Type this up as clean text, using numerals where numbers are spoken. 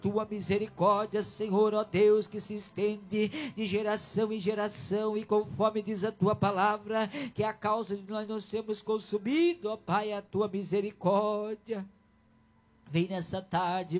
tua misericórdia, Senhor, ó Deus, que se estende de geração em geração, e conforme diz a tua palavra, que é a causa de nós não sermos consumidos, ó Pai, a tua misericórdia. Vem nessa tarde,